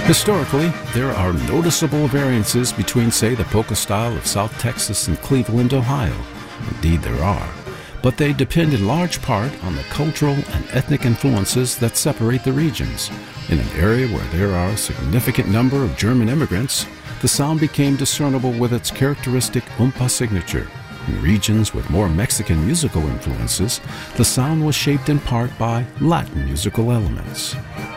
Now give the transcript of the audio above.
Historically, there are noticeable variances between, say, the polka style of South Texas and Cleveland, Ohio. Indeed, there are. But they depend in large part on the cultural and ethnic influences that separate the regions. In an area where there are a significant number of German immigrants, the sound became discernible with its characteristic oompa signature. In regions with more Mexican musical influences, the sound was shaped in part by Latin musical elements.